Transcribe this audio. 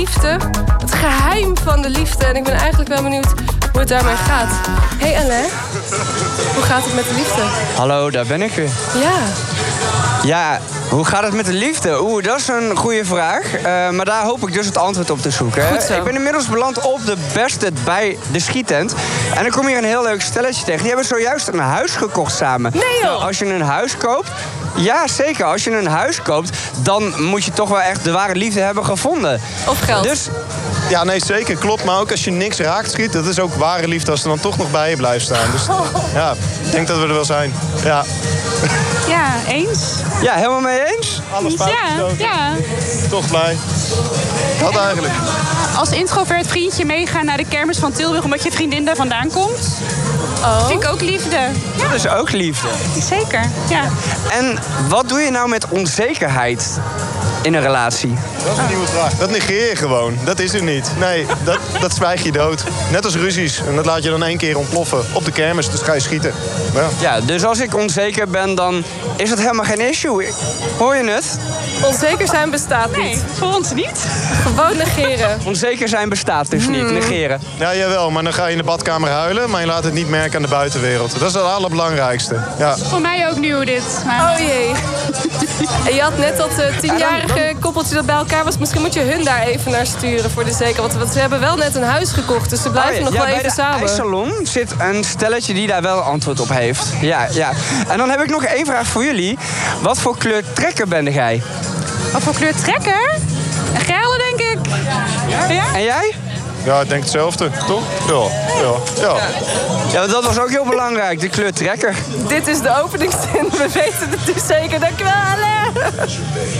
liefde. Het geheim van de liefde. En ik ben eigenlijk wel benieuwd hoe het daarmee gaat. Hey Alain, hoe gaat het met de liefde? Hallo, daar ben ik weer. Ja. Ja, hoe gaat het met de liefde? Dat is een goede vraag. Maar daar hoop ik dus het antwoord op te zoeken. Goed zo. Ik ben inmiddels beland op de beste bij de schietent. En dan kom hier een heel leuk stelletje tegen. Die hebben zojuist een huis gekocht samen. Nee joh! Nou, als je een huis koopt... Ja, zeker. Als je een huis koopt, dan moet je toch wel echt de ware liefde hebben gevonden. Of geld. Dus... Ja, nee, zeker. Klopt. Maar ook als je niks raakt schiet, dat is ook ware liefde als er dan toch nog bij je blijft staan. Dus ja, ik denk dat we er wel zijn. Ja. Ja, eens. Ja, helemaal mee eens? Alles fout. Ja. Toch blij. Dat eigenlijk. Als introvert vriendje meegaan naar de kermis van Tilburg omdat je vriendin daar vandaan komt. Oh. Vind ik ook liefde. Ja, Dat is ook liefde. zeker. Ja. En wat doe je nou met onzekerheid in een relatie? Dat is een nieuwe vraag. Dat negeer je gewoon. Dat is er niet. Nee, dat zwijg je dood. Net als ruzies. En dat laat je dan 1 keer ontploffen. Op de kermis, dus ga je schieten. Ja. Ja, dus als ik onzeker ben, dan is het helemaal geen issue. Hoor je het? Onzeker zijn bestaat niet. Nee, voor ons niet. Gewoon negeren. Onzeker zijn bestaat dus niet, negeren. Ja, jawel. Maar dan ga je in de badkamer huilen, maar je laat het niet merken aan de buitenwereld. Dat is het allerbelangrijkste. Ja. Voor mij ook nieuw dit. Maar... Oh jee. En je had net dat 10-jarige koppeltje dat bij elkaar was. Misschien moet je hun daar even naar sturen voor de zeker. Want ze hebben wel net een huis gekocht, dus ze blijven nog wel even samen. Bij de ijssalon zit een stelletje die daar wel antwoord op heeft. Ja. En dan heb ik nog 1 vraag voor jullie. Wat voor kleur trekker ben jij? Wat voor kleur trekker? Een gele, denk ik. Ja? En jij? Ja, ik denk hetzelfde, toch? Ja. Ja, dat was ook heel belangrijk, de kleur trekker. Dit is de openingszin. We weten het dus zeker. Dankjewel, Alain.